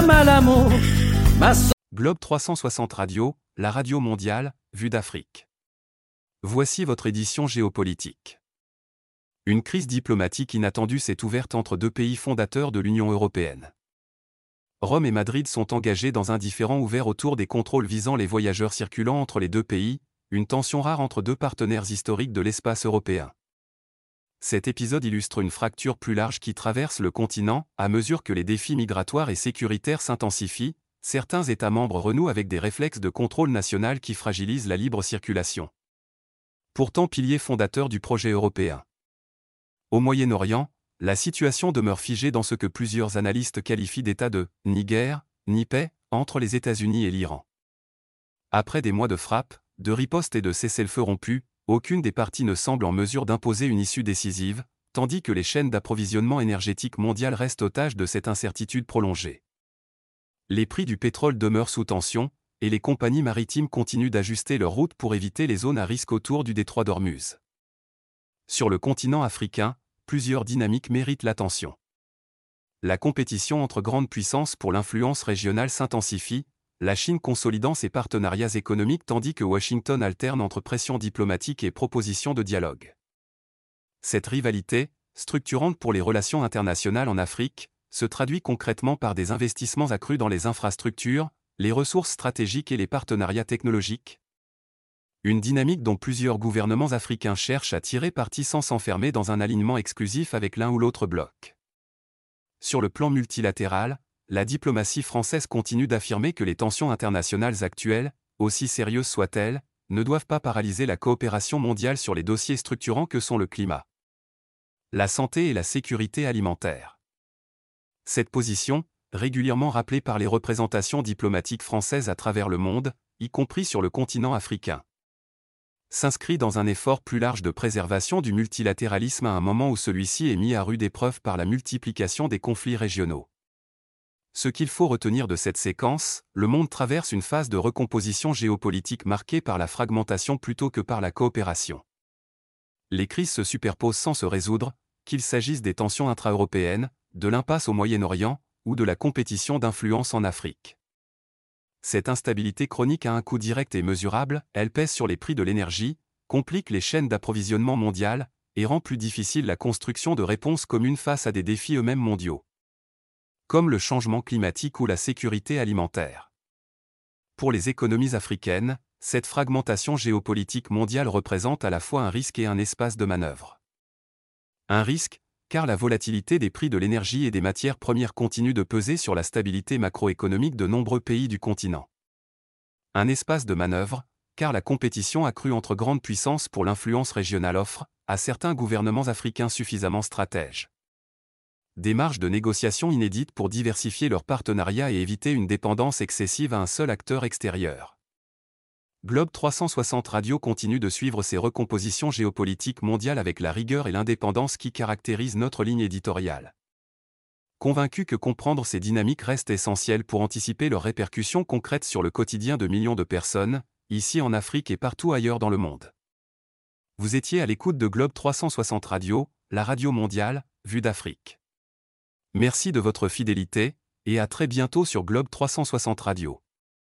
Malamo, Globe 360 Radio, la radio mondiale, vue d'Afrique. Voici votre édition géopolitique. Une crise diplomatique inattendue s'est ouverte entre deux pays fondateurs de l'Union européenne. Rome et Madrid sont engagés dans un différend ouvert autour des contrôles visant les voyageurs circulant entre les deux pays, une tension rare entre deux partenaires historiques de l'espace européen. Cet épisode illustre une fracture plus large qui traverse le continent, à mesure que les défis migratoires et sécuritaires s'intensifient. Certains États membres renouent avec des réflexes de contrôle national qui fragilisent la libre circulation. Pourtant pilier fondateur du projet européen. Au Moyen-Orient, la situation demeure figée dans ce que plusieurs analystes qualifient d'état de « ni guerre, ni paix » entre les États-Unis et l'Iran. Après des mois de frappe, de riposte et de cessez-le-feu rompus, aucune des parties ne semble en mesure d'imposer une issue décisive, tandis que les chaînes d'approvisionnement énergétique mondiales restent otages de cette incertitude prolongée. Les prix du pétrole demeurent sous tension, et les compagnies maritimes continuent d'ajuster leurs routes pour éviter les zones à risque autour du détroit d'Ormuz. Sur le continent africain, plusieurs dynamiques méritent l'attention. La compétition entre grandes puissances pour l'influence régionale s'intensifie, la Chine consolidant ses partenariats économiques tandis que Washington alterne entre pression diplomatique et propositions de dialogue. Cette rivalité, structurante pour les relations internationales en Afrique, se traduit concrètement par des investissements accrus dans les infrastructures, les ressources stratégiques et les partenariats technologiques. Une dynamique dont plusieurs gouvernements africains cherchent à tirer parti sans s'enfermer dans un alignement exclusif avec l'un ou l'autre bloc. Sur le plan multilatéral, la diplomatie française continue d'affirmer que les tensions internationales actuelles, aussi sérieuses soient-elles, ne doivent pas paralyser la coopération mondiale sur les dossiers structurants que sont le climat, la santé et la sécurité alimentaire. Cette position, régulièrement rappelée par les représentations diplomatiques françaises à travers le monde, y compris sur le continent africain, s'inscrit dans un effort plus large de préservation du multilatéralisme à un moment où celui-ci est mis à rude épreuve par la multiplication des conflits régionaux. Ce qu'il faut retenir de cette séquence, le monde traverse une phase de recomposition géopolitique marquée par la fragmentation plutôt que par la coopération. Les crises se superposent sans se résoudre, qu'il s'agisse des tensions intra-européennes, de l'impasse au Moyen-Orient, ou de la compétition d'influence en Afrique. Cette instabilité chronique a un coût direct et mesurable, elle pèse sur les prix de l'énergie, complique les chaînes d'approvisionnement mondiales, et rend plus difficile la construction de réponses communes face à des défis eux-mêmes mondiaux, comme le changement climatique ou la sécurité alimentaire. Pour les économies africaines, cette fragmentation géopolitique mondiale représente à la fois un risque et un espace de manœuvre. Un risque, car la volatilité des prix de l'énergie et des matières premières continue de peser sur la stabilité macroéconomique de nombreux pays du continent. Un espace de manœuvre, car la compétition accrue entre grandes puissances pour l'influence régionale offre, à certains gouvernements africains suffisamment stratèges, des marges de négociation inédites pour diversifier leurs partenariats et éviter une dépendance excessive à un seul acteur extérieur. Globe 360 Radio continue de suivre ces recompositions géopolitiques mondiales avec la rigueur et l'indépendance qui caractérisent notre ligne éditoriale. Convaincu que comprendre ces dynamiques reste essentiel pour anticiper leurs répercussions concrètes sur le quotidien de millions de personnes, ici en Afrique et partout ailleurs dans le monde. Vous étiez à l'écoute de Globe 360 Radio, la radio mondiale, vue d'Afrique. Merci de votre fidélité, et à très bientôt sur Globe 360 Radio.